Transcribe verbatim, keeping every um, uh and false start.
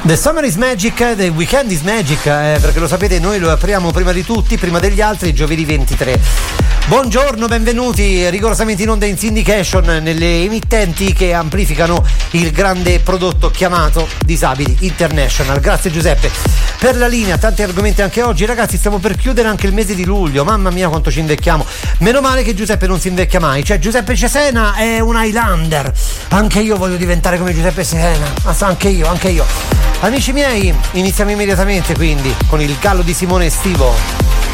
The Summer is Magic, The Weekend is Magic, eh, perché lo sapete, noi lo apriamo prima di tutti, prima degli altri, giovedì ventitré. Buongiorno, benvenuti rigorosamente in onda in syndication nelle emittenti che amplificano il grande prodotto chiamato Disabili International. Grazie Giuseppe per la linea, tanti argomenti anche oggi. Ragazzi, stiamo per chiudere anche il mese di luglio, mamma mia quanto ci invecchiamo. Meno male che Giuseppe non si invecchia mai, cioè Giuseppe Cesena è un Highlander, anche io voglio diventare come Giuseppe Cesena, anche io, anche io. Amici miei, iniziamo immediatamente quindi con il gallo di Simone estivo.